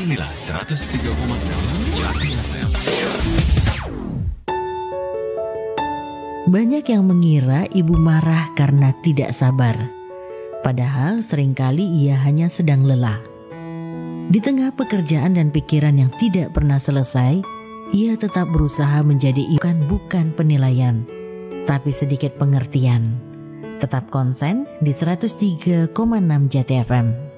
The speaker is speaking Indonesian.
Inilah 103,6 Jati FM. Banyak yang mengira ibu marah karena tidak sabar. Padahal seringkali ia hanya sedang lelah. Di tengah pekerjaan dan pikiran yang tidak pernah selesai, ia tetap berusaha menjadi bukan penilaian, tapi sedikit pengertian. Tetap konsen di 103,6 Jati FM.